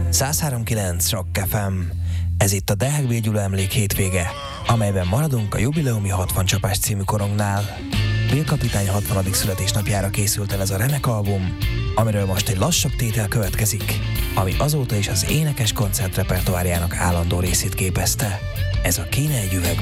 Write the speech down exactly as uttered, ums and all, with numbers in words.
száz három kilenc Rock ef em. Ez itt a Deák B. Gyula emlék hétvége, amelyben maradunk a jubileumi hatvan csapás című korongnál. Bill kapitány hatvanadik születésnapjára készült el ez a remek album, amiről most egy lassabb tétel következik, ami azóta is az énekes koncert repertoárjának állandó részét képezte. Ez a Kéne egy üveg